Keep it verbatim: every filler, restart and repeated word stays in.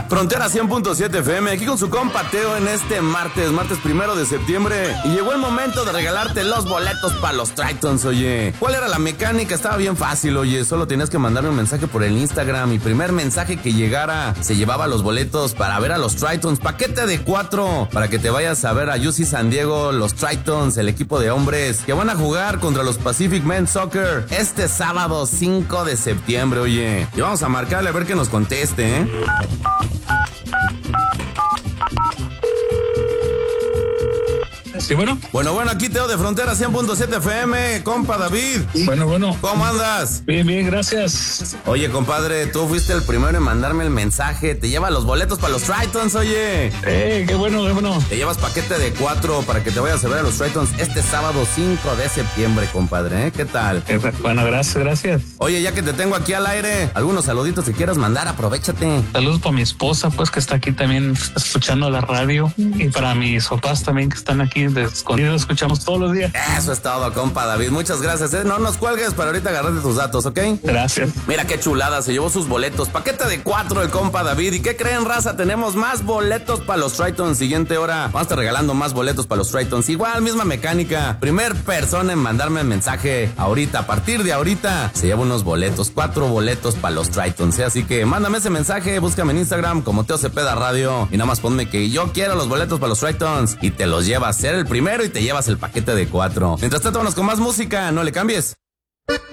Frontera cien punto siete F M, aquí con su compa Teo en este martes, martes primero de septiembre. Y llegó el momento de regalarte los boletos para los Tritons, oye. ¿Cuál era la mecánica? Estaba bien fácil, oye. Solo tenías que mandarme un mensaje por el Instagram. Mi primer mensaje que llegara se llevaba los boletos para ver a los Tritons. Paquete de cuatro para que te vayas a ver a U C San Diego, los Tritons, el equipo de hombres que van a jugar contra los Pacific Men's Soccer este sábado cinco de septiembre, oye. Y vamos a marcarle a ver que nos conteste, ¿eh? Sí, bueno. Bueno, bueno, aquí Teo de Frontera cien punto siete F M, compa David. Bueno, bueno. ¿Cómo andas? Bien, bien, gracias. Oye, compadre, tú fuiste el primero en mandarme el mensaje. Te lleva los boletos para los Tritons, oye. Eh, qué bueno, qué bueno. Te llevas paquete de cuatro para que te vayas a ver a los Tritons este sábado cinco de septiembre, compadre, ¿eh? ¿Qué tal? Eh, bueno, gracias, gracias. Oye, ya que te tengo aquí al aire, algunos saluditos que quieras mandar, aprovéchate. Saludos para mi esposa, pues, que está aquí también escuchando la radio. Y para mis papás también, que están aquí de escondidos, escuchamos todos los días. Eso es todo, compa David. Muchas gracias, ¿eh? No nos cuelgues para ahorita agarrarte tus datos, ¿ok? Gracias. Mira qué chulada, se llevó sus boletos. Paquete de cuatro el compa David. ¿Y qué creen, raza? Tenemos más boletos para los Tritons. Siguiente hora, vamos a estar regalando más boletos para los Tritons. Igual, misma mecánica. Primer persona en mandarme el mensaje ahorita, a partir de ahorita, se lleva unos boletos. Cuatro boletos para los Tritons, ¿eh? Así que mándame ese mensaje, búscame en Instagram como Teo Cepeda Radio. Y nada más ponme que yo quiero los boletos para los Tritons. Y te los llevas. Ser el primero y te llevas el paquete de cuatro. Mientras tanto, vámonos con más música. No le cambies.